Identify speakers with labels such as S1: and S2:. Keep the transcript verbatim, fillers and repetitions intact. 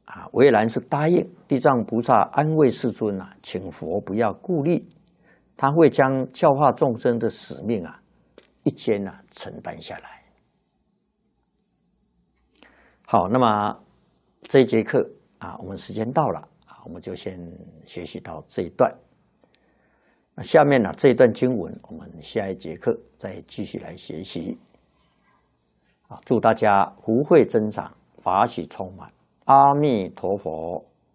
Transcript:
S1: 啊，维然是答应地藏菩萨安慰世尊啊，请佛不要顾虑，他会将教化众生的使命啊，一肩啊承担下来。好，那么这一节课啊，我们时间到了啊，我们就先学习到这一段。那下面呢、啊、这一段经文，我们下一节课再继续来学习。啊，祝大家福慧增长，法喜充满。阿弥陀佛。